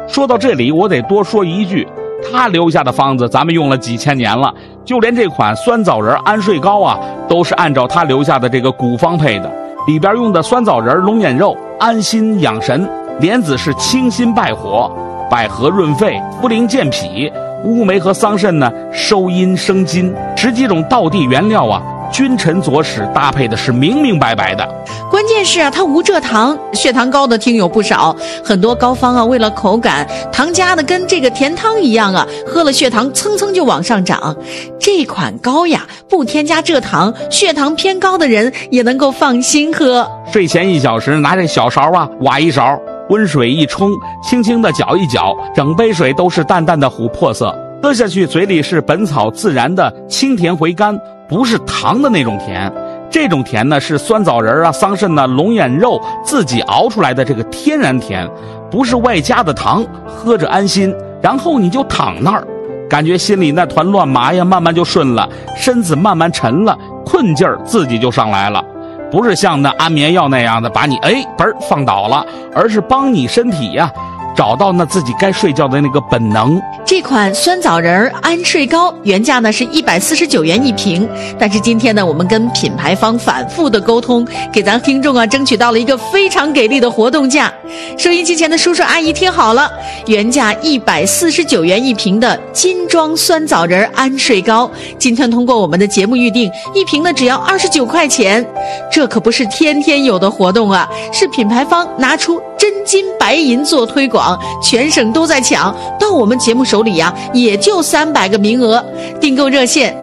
说到这里，我得多说一句，他留下的方子咱们用了几千年了，就连这款酸枣仁安睡膏啊，都是按照他留下的这个古方配的。里边用的酸枣仁、龙眼肉安心养神，莲子是清心败火，百合润肺，茯苓健脾，乌梅和桑葚呢收阴生津，10几种道地原料啊，君臣佐使搭配的是明明白白的。 关键是啊，它无蔗糖，血糖高的听友不少，很多高方啊为了口感，糖加的跟这个甜汤一样啊，喝了血糖蹭蹭就往上涨。这款膏呀不添加蔗糖，血糖偏高的人也能够放心喝。 睡前1小时拿这小勺啊挖一勺，温水一冲，轻轻的搅一搅，整杯水都是淡淡的琥珀色，喝下去嘴里是本草自然的清甜回甘，不是糖的那种甜。这种甜呢是酸枣仁啊、桑葚啊、龙眼肉自己熬出来的这个天然甜，不是外加的糖，喝着安心。然后你就躺那儿，感觉心里那团乱麻呀慢慢就顺了，身子慢慢沉了，困劲儿自己就上来了。不是像那安眠药那样的把你放倒了，而是帮你身体呀找到那自己该睡觉的那个本能。 这款酸枣仁安睡膏原价呢是149元一瓶，但是今天呢我们跟品牌方反复的沟通，给咱听众啊争取到了一个非常给力的活动价。收音机前的叔叔阿姨听好了，原价149元一瓶的金装酸枣仁安睡膏，今天通过我们的节目预定，一瓶呢只要29块钱。这可不是天天有的活动啊，是品牌方拿出真金白银做推广，全省都在抢，到我们节目手里呀也就300个名额。订购热线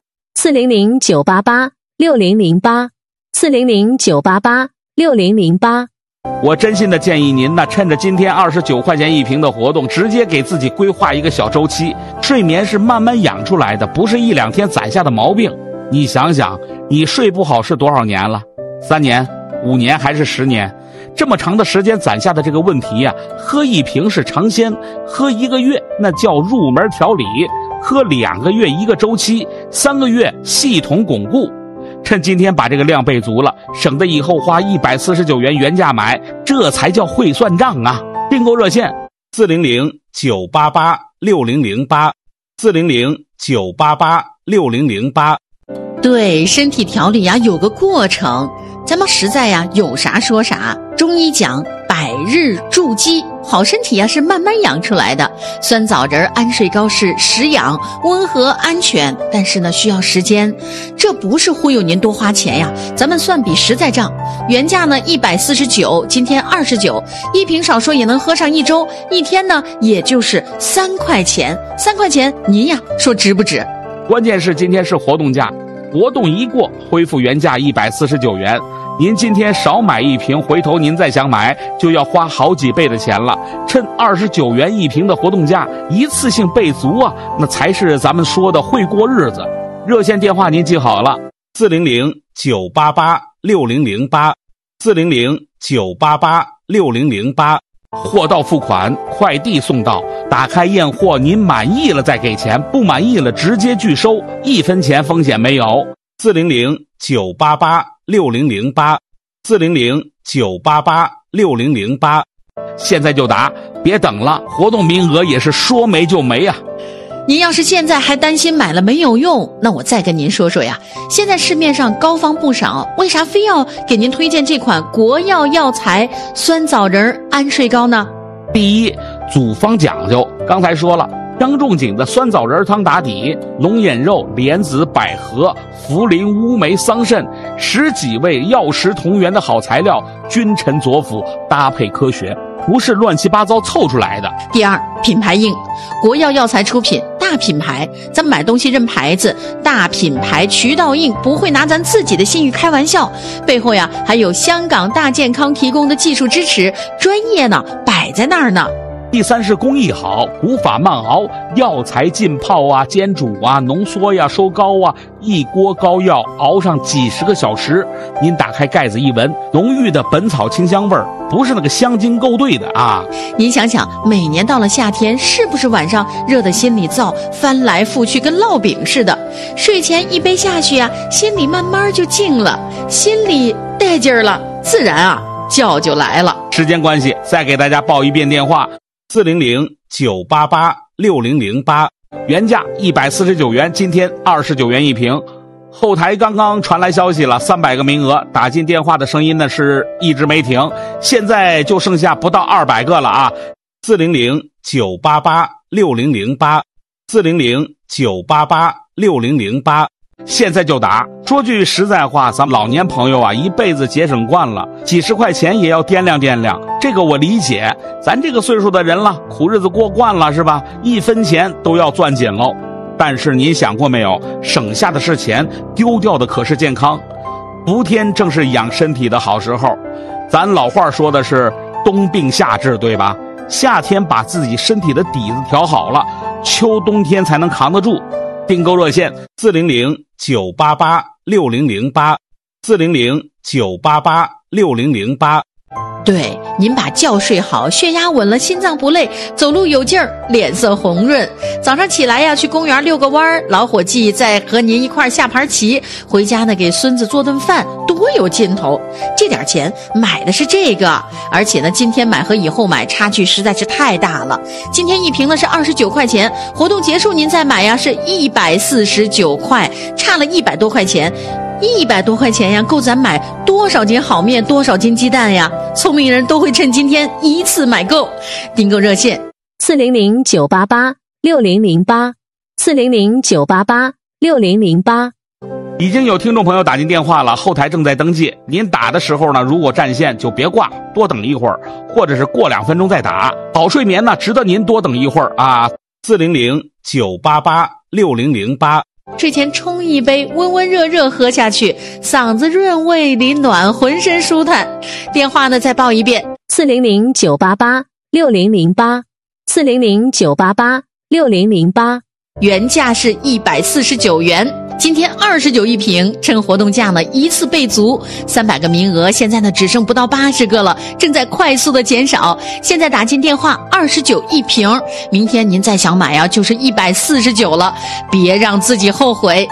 400-988-6008，400-988-6008。 我真心的建议您呢，趁着今天29块钱一瓶的活动，直接给自己规划一个小周期。睡眠是慢慢养出来的，不是1、2天攒下的毛病。你想想，你睡不好是多少年了？3年、5年还是10年？这么长的时间攒下的这个问题呀，喝1瓶是尝鲜，喝1个月那叫入门调理，喝2个月1个周期，3个月系统巩固。趁今天把这个量备足了，省得以后花149元原价买，这才叫会算账啊！订购热线400-988-6008，400-988-6008。 对，身体调理呀有个过程，咱们实在呀有啥说啥。中医讲百日筑基，好身体呀是慢慢养出来的。酸枣仁安睡膏是实养、温和、安全，但是呢需要时间。这不是忽悠您多花钱呀，咱们算笔实在账。原价呢149，今天29，一瓶少说也能喝上1周，一天呢也就是3块钱。3块钱您呀说值不值？ 关键是今天是活动价，活动一过恢复原价149元。您今天少买1瓶，回头您再想买就要花好几倍的钱了。趁29元一瓶的活动价，一次性备足啊，那才是咱们说的会过日子。热线电话您记好了，400-988-6008，400-988-6008。货到付款，快递送到，打开验货，您满意了再给钱，不满意了直接拒收，1分钱风险没有。400-988-6008，400-988-6008。现在就打，别等了，活动名额也是说没就没啊。 您要是现在还担心买了没有用，那我再跟您说说呀，现在市面上膏方不少，为啥非要给您推荐这款国药药材酸枣仁安睡膏呢？ 第一，组方讲究，刚才说了，张仲景的酸枣仁汤打底，龙眼肉、莲子、百合、茯苓、乌梅、桑葚10几味药食同源的好材料，君臣佐辅，搭配科学，不是乱七八糟凑出来的。 第二，品牌硬，国药药材出品，大品牌，咱买东西认牌子，大品牌渠道硬，不会拿咱自己的信誉开玩笑，背后呀还有香港大健康提供的技术支持，专业呢摆在那儿呢。 第三是工艺好，古法慢熬，药材浸泡啊、煎煮啊、浓缩呀、收膏啊，一锅膏药熬上几10个小时，您打开盖子一闻，浓郁的本草清香味儿，不是那个香精勾兑的啊。 您想想，每年到了夏天，是不是晚上热得心里燥，翻来覆去跟烙饼似的？睡前1杯下去啊，心里慢慢就静了，心里带劲儿了，自然啊觉就来了。 时间关系，再给大家报一遍电话 9886008， 原价149元，今天29元一瓶。后台刚刚传来消息了，300个名额，打进电话的声音呢是一直没停，现在就剩下不到200个了啊 ！400-988-6008，400-988-6008， 现在就打。说句实在话，咱们老年朋友啊，一辈子节省惯了，几十块钱也要掂量掂量，这个我理解。咱这个岁数的人了，苦日子过惯了是吧？一分钱都要攥紧喽。但是您想过没有，省下的是钱，丢掉的可是健康。伏天正是养身体的好时候，咱老话说的是冬病夏治，对吧？夏天把自己身体的底子调好了，秋冬天才能扛得住。订购热线 400-988-6008，400-988-6008。 对，您把觉睡好，血压稳了，心脏不累，走路有劲儿，脸色红润。早上起来呀，去公园遛个弯儿，老伙计再和您一块下盘棋，回家呢给孙子做顿饭，多有劲头。这点钱买的是这个，而且呢，今天买和以后买差距实在是太大了。今天一瓶呢是29块钱，活动结束您再买呀是149块，差了100多块钱。100多块钱呀，够咱买多少斤好面，多少斤鸡蛋呀？聪明人都会趁今天一次买够。订购热线 400-988-6008，400-988-6008。 已经有听众朋友打进电话了，后台正在登记。您打的时候呢，如果占线就别挂，多等一会儿，或者是过2分钟再打。好睡眠呢，值得您多等一会儿啊。 400-988-6008。 睡前冲一杯，温温热热喝下去，嗓子润胃里暖，浑身舒坦。电话呢再报一遍 400-988-6008，400-988-6008。 原价是149元，今天29一瓶，趁活动价呢一次备足，300个名额，现在呢只剩不到80个了，正在快速的减少。现在打进电话29一瓶，明天您再想买啊，就是149了，别让自己后悔。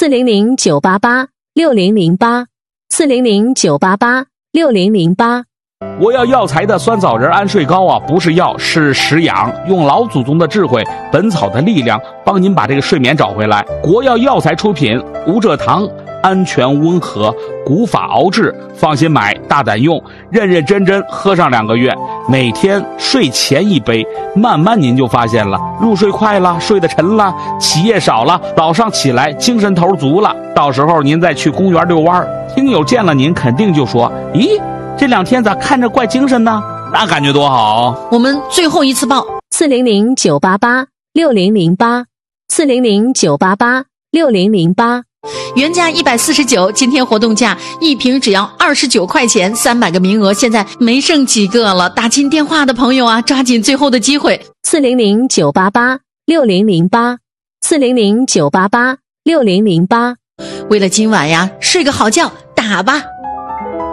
400-988-6008，400-988-6008。 我要药材的酸枣仁安睡膏啊，不是药，是食养，用老祖宗的智慧，本草的力量，帮您把这个睡眠找回来。国药药材出品，无蔗糖，安全温和，古法熬制，放心买，大胆用，认认真真喝上2个月，每天睡前1杯，慢慢您就发现了，入睡快了，睡得沉了，起夜少了，早上起来精神头足了。到时候您再去公园遛弯，听友见了您肯定就说，咦，这2天咋看着怪精神呢？那感觉多好。 我们最后一次报 400-988-6008，400-988-6008。 原价149，今天活动价一瓶只要29块钱，300个名额，现在没剩几个了。打进电话的朋友啊，抓紧最后的机会。 400-988-6008，400-988-6008。 为了今晚呀，睡个好觉，打吧。